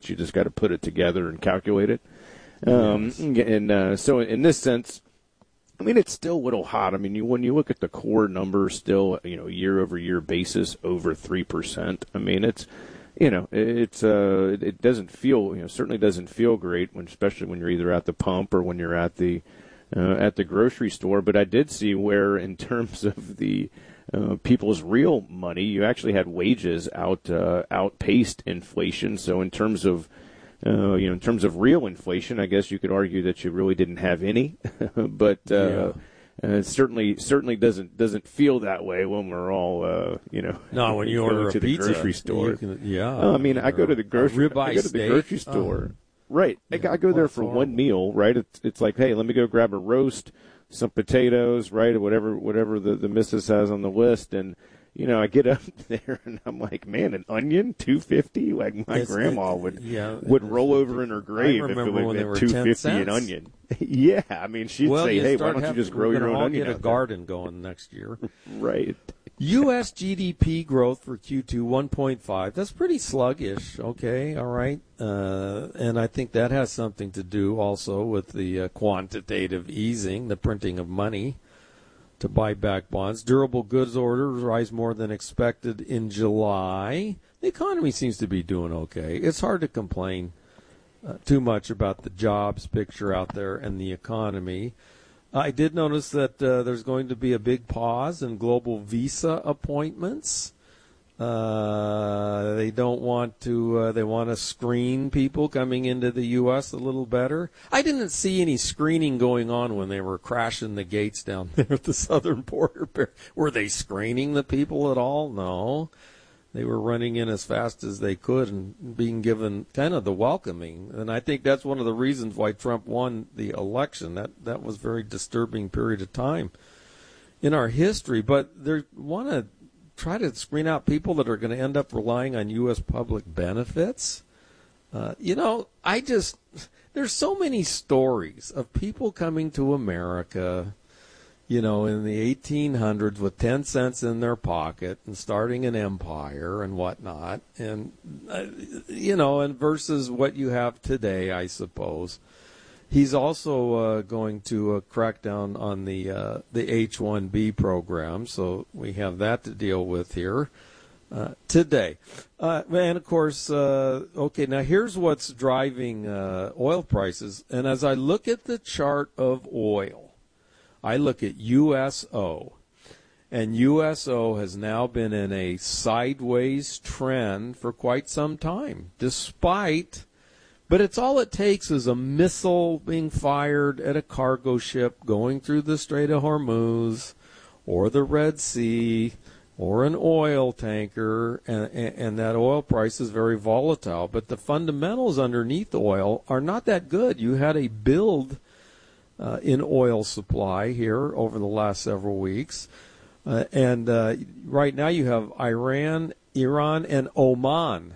You just got to put it together and calculate it. Yes. So in this sense, I mean, it's still a little hot. I mean, when you look at the core number, still, year-over-year basis over 3%. I mean, it doesn't feel, certainly doesn't feel great especially when you're either at the pump or when you're at the grocery store. But I did see where, in terms of the people's real money, you actually had wages outpaced inflation. So in terms of real inflation, I guess you could argue that you really didn't have any, but it certainly doesn't feel that way when we're all No, when you order to a pizza, the grocery store. I mean, I go to the grocery store. Right, I go there for one meal. Right, it's like, hey, let me go grab a roast, some potatoes, right, or whatever the missus has on the list, and I get up there and I'm like, man, an onion, $2.50? Like my grandma would roll over in her grave if it would have been $2.50 an onion. Yeah, I mean, she'd say, hey, why don't you just grow your own onion? Get a garden going next year. Right. U.S. GDP growth for Q2, 1.5. That's pretty sluggish. Okay, all right. And I think that has something to do also with the quantitative easing, the printing of money to buy back bonds. Durable goods orders rise more than expected in July. The economy seems to be doing okay. It's hard to complain too much about the jobs picture out there and the economy. I did notice that there's going to be a big pause in global visa appointments. They don't want to. They want to screen people coming into the U.S. a little better. I didn't see any screening going on when they were crashing the gates down there at the southern border. Were they screening the people at all? No. They were running in as fast as they could and being given kind of the welcoming. And I think that's one of the reasons why Trump won the election. That was a very disturbing period of time in our history. But they want to try to screen out people that are going to end up relying on U.S. public benefits. There's so many stories of people coming to America, in the 1800s with 10 cents in their pocket and starting an empire and whatnot. And, and versus what you have today, I suppose. He's also going to crack down on the H-1B program, so we have that to deal with here today. And, of course, now here's what's driving oil prices. And as I look at the chart of oil, I look at USO, and USO has now been in a sideways trend for quite some time, but it's all it takes is a missile being fired at a cargo ship going through the Strait of Hormuz or the Red Sea or an oil tanker, and that oil price is very volatile. But the fundamentals underneath oil are not that good. You had a build in oil supply here over the last several weeks. And right now you have Iran, and Oman.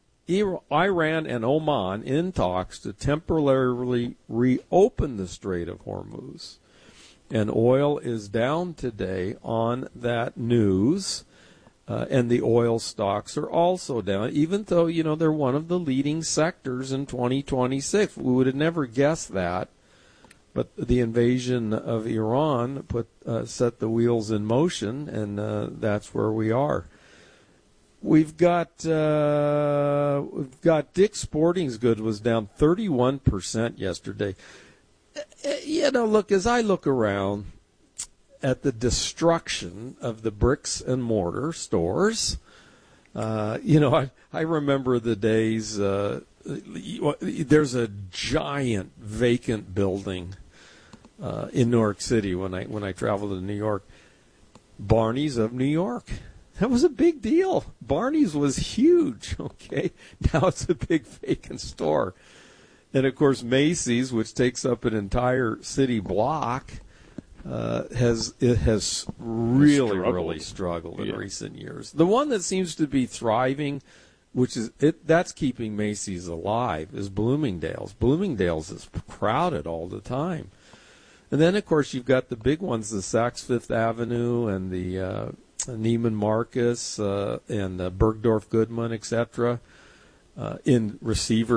Iran and Oman in talks to temporarily reopen the Strait of Hormuz. And oil is down today on that news. And the oil stocks are also down, even though, they're one of the leading sectors in 2026. We would have never guessed that. But the invasion of Iran set the wheels in motion, and that's where we are. We've got Dick's Sporting Goods was down 31% yesterday. Look, as I look around at the destruction of the bricks and mortar stores, I remember the days. There's a giant vacant building in New York City when I traveled to New York. Barney's of New York. That was a big deal. Barney's was huge. Okay, now it's a big vacant store, and of course Macy's, which takes up an entire city block, has really struggled in recent years. The one that seems to be thriving, that's keeping Macy's alive, is Bloomingdale's. Bloomingdale's is crowded all the time. And then, of course, you've got the big ones, the Saks Fifth Avenue and the Neiman Marcus and Bergdorf Goodman, etc., in receiver